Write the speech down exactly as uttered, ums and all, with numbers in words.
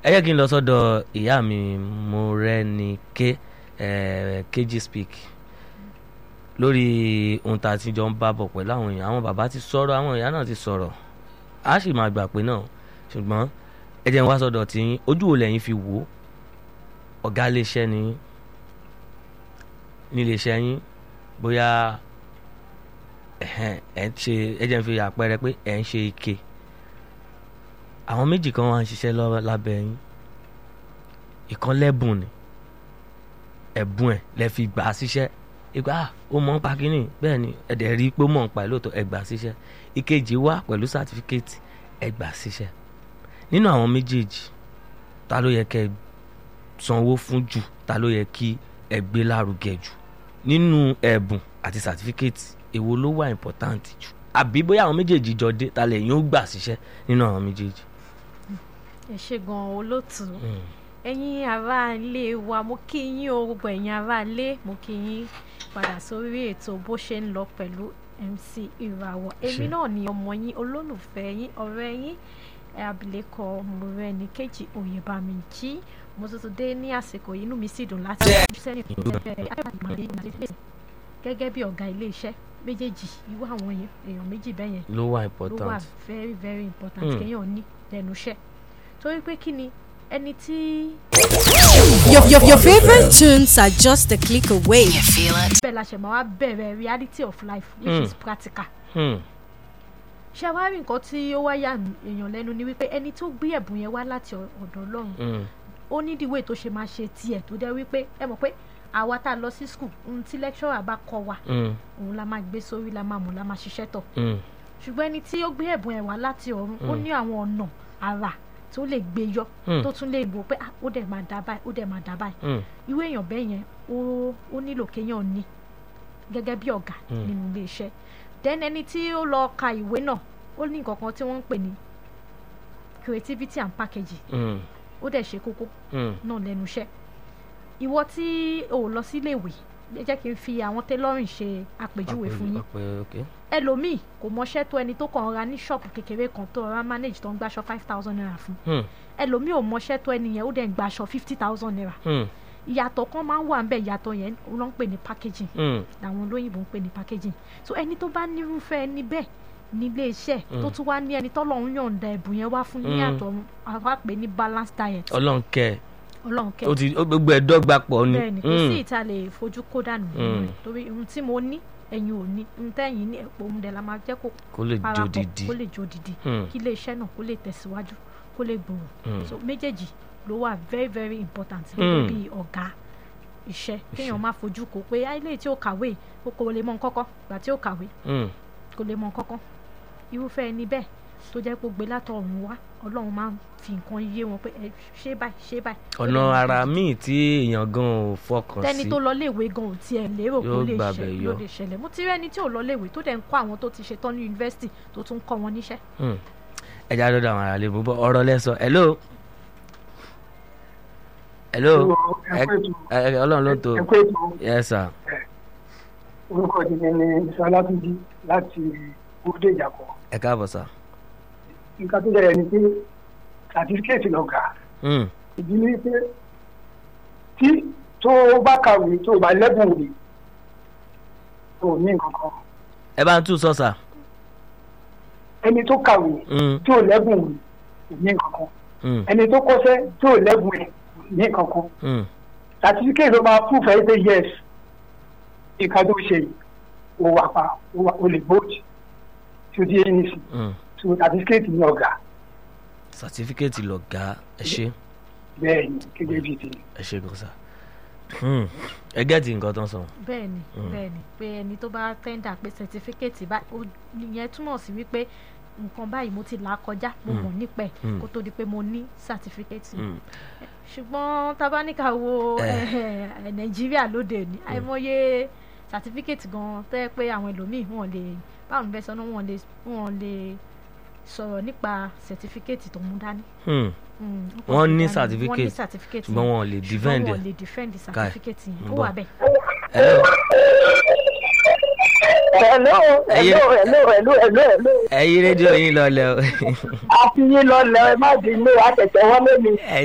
ẹ jẹ́ kí n lọ sọ́dọ̀ ìyá mi Mọ́rẹ́níkẹ́ kg speak lórí ohun tá a ti jọ ń bá bọ̀ pẹ̀lú àwọn èèyàn. Àwọn bàbá ti sọ̀rọ̀, àwọn ìyá náà ti sọ̀rọ̀, a sì máa gbà pé náà, ṣùgbọ́n ẹ jẹ́ n wá sọ́dọ̀ tí yín, ojú wo lẹ́yìn fi wò ó? Ọ̀gá iléeṣẹ́ ni yín, ní iléeṣẹ́ yín, bóyá ẹ̀ ń ṣe, ẹ jẹ́ n fi àpẹẹrẹ pé ẹ̀ ń ṣe ike, àwọn méjì kan wá ń ṣiṣẹ́ lábẹ́ yín, ìkan lẹ́bùn ni, ẹ̀bùn ẹ̀ lẹ fi gbà á síṣẹ́, ìgbà ó mọ̀ ń pa kínní, bẹ́ẹ̀ ni ẹ̀dẹ̀ rí i pé ó mọ̀ ń pa ẹ̀ lóòótọ́, ẹ gbà á síṣẹ́. Ìkejì wá pẹ̀lú sátífíkẹ́ẹ̀tì, ẹ gbà á síṣẹ́. Nínú àwọn méjèèjì, ta ló yẹ kẹ́ sanwó fún jù, ta ló yẹ kí ẹ gbé lárugẹ jù? Nínú ẹ̀bùn àti sátífíkẹ́ẹ̀tì, èwo ló wà important jù? Àbí bóyá àwọn méjèèjì jọ dé, ta lè yín ó gbà síṣẹ́ nínú àwọn méjèèjì? ẹ ṣe gan-an olóòtú. Ẹ̀yin ará ilé wa, mo kí yín o, gbogbo ẹ̀yin ará ilé, mo kí yín padà sórí ètò bó ṣe ń lọ pẹ̀lú M C Ìràwọ̀. Èmi náà ni ọmọ yín, olólùfẹ́ yín, ọ̀rẹ́ yín, abilékọ Mọ́rẹ́níkẹ́ Oyèbámijí. Mo tuntun dé ní àsìkò yìí, inú mi sì dùn láti ṣe gẹ́gẹ́ bí ọ̀gá ilé iṣẹ́ méjèèjì. Irú àwọn èèyàn méjì bẹ́ẹ̀ yẹn ló wà important, ló wà very very important kéèyàn ní lẹ́nu iṣẹ́, torí pé kí ni ẹni tí. Your, your, your favorite tunes are just a click away. You feel it? bẹ́ẹ̀ la ṣe máa wá bẹ̀rẹ̀ reality of life which Mm. is practical. Hmm. ṣé wàá rí nǹkan tí ó wá yà èèyàn lẹ́nu ni wípé ẹni tó gbé ẹ̀bùn yẹn wá láti ọ̀dọ̀ Ọlọ́run, Hmm. ó ní ìdíwé tó ṣe máa ṣe tiẹ̀, tó dẹ́ wípé ẹ mọ̀ pé àwa tá a lọ sí school, ohun tí lecturer bá kọ́ wa Hmm. òun la máa gbé sórí, la máa mọ̀, la máa ṣiṣẹ́ tọ̀. Hmm. ṣùgbọ́n ẹni tí ó gbé ẹ̀bùn ẹ̀ wá láti ọ̀run, ó ní àwọn ọ̀nà àrà tó lè gbé yọ, Mm. tó tún lè wò pé ah, ó dẹ̀ máa dá báyìí, ó dẹ̀ máa dá báyìí. Hmm. irú èèyàn bẹ́ẹ̀ yẹn ó ó nílò kéèyàn ní gẹ́gẹ́ bí ọ̀gá Mm. nínú ilé iṣẹ́. then ẹni tí ó lọ ka ìwé náà, ó ní nǹkan kan tí wọ́n ń pè ní creativity and packaging, Hmm. ó dẹ̀ ṣe kókó Hmm. náà lẹ́nu iṣẹ́. ìwọ tí o ò lọ sílé ìwé, ẹ jẹ́ kí n fi àwọn tailoring ṣe àpèjúwe fún yín. Àpè- okay. ẹlòmíì kò mọṣẹ́ tó ẹni tó kàn ra ní ṣọ́ọ̀pù kékeré kan tó ra manage tó ń gbaṣọ five thousand naira fún. Hmm. ẹlòmíì ò mọṣẹ́ tó ẹni yẹn, ó dẹ̀ ń gbaṣọ fifty thousand naira. Hmm. ìyàtọ̀ kan máa ń wà ń bẹ̀, ìyàtọ̀ yẹn ló ń pè ní packaging, Hmm. làwọn olóyìnbó ń pè ní packaging. so ẹni tó bá nírúfẹ́ ẹni bẹ́ẹ̀ nílé iṣẹ́ tó tún wá ní ẹni tọ́lọ́run yọ̀ǹda ẹ̀bùn yẹn wá fún ní Mm. àtọ̀run, àwa pè ní balance diet. Ọlọ́run kẹ́ Ọlọ́run ẹ, kẹ́ ó ti ó gbogbo ẹ̀ dọ́gba pọ̀ ni. bẹ́ẹ̀ ni, kò Hmm. sí ìta lè fojú kó dànù nínú Mm. rẹ̀, torí ohun tí mo ní ẹ̀yin ò ní, ohun tẹ́yin ní ẹ̀pọ̀ ohun dẹ̀ la máa jẹ́ kó kó lè jó parapọ̀, didi. kó lè jó didi, Hmm. kí ilé iṣẹ́ náà kó lè tẹ̀síwájú, kó lè gbòòrò. Hmm. so méjèèjì ló wà very very important Mm. gẹ́gẹ́ bí ọ̀gá iṣẹ́, kéèyàn má fojú kó pé ah, ilé tí ó kàwé ó kò lè mọ nǹkan kan, gbà tí ó kàwé Hmm. kò lè mọ nǹkan kan. irúfẹ́ ẹni bẹ́ẹ̀ tó jẹ́ pé ó gbé látọ̀run wá, Ọlọ́run máa ń fi nǹkan yé wọn pé ẹ ṣe báyìí ṣe báyìí. ọ̀nà ara míì tí èèyàn gan ò fọkàn tẹ́ni sí. tó lọ léèwé gan ò tiẹ̀ lérò kó Yóò lè gbàbẹ̀ ṣẹlẹ̀ yọ. ló lè ṣẹlẹ̀. mo ti rí ẹni tí ò lọ léèwé tó dẹ̀ ń kọ́ àwọn tó ti ṣetán ní yunifásitì tó tún kọ́ wọn níṣẹ́. Hmm. ẹ já lọ́dọ̀ àwọn aráàlú mú bọ́ ọ̀rọ̀ lẹ́sọ̀. hello. hello. ẹ kú ètò. ẹ ẹ Ọlọ́run ló ń tó. ẹ kú ètò. yes sir. orúkọ tèmi ni Ṣọlátúnjí láti Bódé Ìjàpọ̀. ẹ káàbọ̀ sir. nǹkan tó bẹ̀rẹ̀ ni pé sàtífíkẹ́ẹ̀tì lọ́gà. Hmm. ìdí ni pé tí tó bá kàwé tó bá lẹ́bùn rè tó ní nǹkan kan. ẹ bá ń tún sọ sir. ẹni tó kàwé Hmm. tó lẹ́bùn rè kò ní nǹkan kan. Hmm. ẹni tó kọ́ṣẹ́ tó lẹ́bùn rè kò ní nǹkan kan. Hmm. sàtífíkẹ́ẹ̀tì ló máa fún fẹ́ pé yes nǹkan tó ṣe yìí ó wà pa ó wà- ó lè bóòtù tí ó di ẹni sí. Hmm. so sàtífíkẹ́ẹ̀tì ní ọ̀gá certificate lọ̀gá ẹ ṣe bẹ́ẹ̀ ni gẹ́gẹ́ bíi ti. ẹ ṣe gan sir. Hmm. ẹ gẹ́tì nǹkan tó ń sọ. bẹ́ẹ̀ ni bẹ́ẹ̀ ni pé ẹni tó bá tẹ́ndà pé sẹtifíkẹ́ẹ̀tì báyìí, ó ìyẹn túmọ̀ sí wípé nǹkan báyìí mo ti là á kọjá, mo mọ̀ nípa ẹ̀ Mm. kó tó di pé mo ní sàtífíkẹ́ẹ̀tì. Hmm. ṣùgbọ́n tá bá ní ká wo Eh. eh, Nàìjíríà lóde òní, àìmọye sàtífíkẹ́ẹ̀tì gan tó yẹ pé àwọn ẹlòmíì wọn lè báwọn bẹ́ẹ̀ sọ náà wọn lè wọn lè sọ̀rọ̀ nípa sàtífíkẹ́ẹ̀tì tó mú dání. Hmm. Mm, ó Wọ́n pọ̀ ní dání. certificate, wọ́n ní certificate ṣùgbọ́n yẹn. wọn ò lè Ṣùgbọ́n defend wọn ẹ̀. ò lè defend Kai, certificate yẹn, ń ó bọ̀. wà bẹ́ẹ̀. hello. hello Ẹyẹ- hello hello hello hello hello ẹ yí rédíò yín lọlẹ o. àti yín lọ lẹ ẹ má dín ní àtẹ̀tẹ̀ wọlé mi. ẹ